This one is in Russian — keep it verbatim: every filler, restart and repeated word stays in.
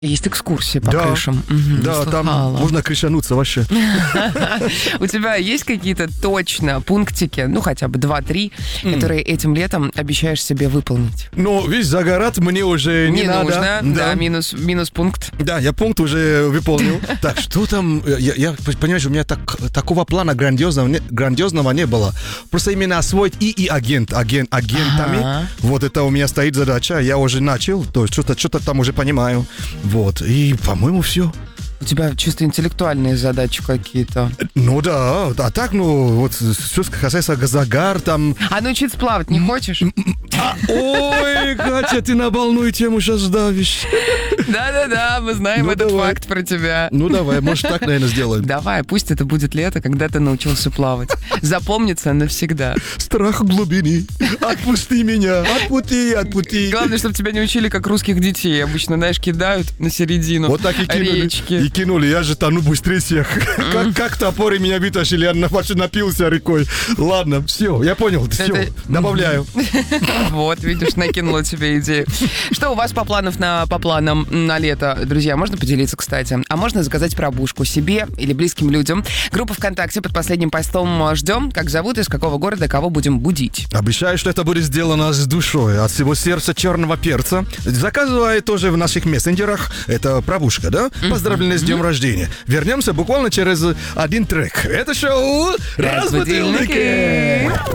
Есть экскурсии по Да, крышам. Мгм, да, там слыхала. можно крышануться вообще. У тебя есть какие-то точно пунктики, ну хотя бы два-три, которые этим летом обещаешь себе выполнить? Ну, видишь, загорать мне уже не, Не надо. нужно, да, минус, минус пункт. Да, я пункт уже выполнил. Так, что там? Я, я понимаешь, у меня так, такого плана грандиозного, не, грандиозного не было. Просто именно освоить и, и агент, агент, агентами. Ага. Вот это у меня стоит задача. Я уже начал, то есть что-то, что-то там уже понимаю. Вот, и, по-моему, все. У тебя чисто интеллектуальные задачи какие-то. Ну да, а так, ну, вот, все касается загар, там... А научиться плавать не хочешь? А, ой, Катя, ты на больную тему сейчас давишь. Да-да-да, мы знаем Ну, этот давай. факт про тебя. Ну давай, может, так, наверное, сделаем. Давай, пусть это будет лето, когда ты научился плавать. Запомнится навсегда. Страх глубины. Отпусти меня. Отпусти, отпусти. Главное, чтобы тебя не учили, как русских детей. Обычно, знаешь, кидают на середину Вот так и кинули. речки. И кинули. Я же тону быстрее всех. Как, как топоры меня вытащили, я на- вообще напился рекой. Ладно, все, я понял. Все, Это- добавляю. Вот, видишь, накинула тебе идею. Что у вас по планам на, по планам на лето, друзья? Можно поделиться, кстати? А можно заказать пробушку себе или близким людям. Группа ВКонтакте под последним постом ждем. Как зовут, из какого города, кого будем будить. Обещаю, что это будет сделано с душой, от всего сердца черного перца. Заказывай тоже в наших мессенджерах. Это пробушка, да? Поздравления с днем рождения. Вернемся буквально через один трек. Это шоу «Разбудильники».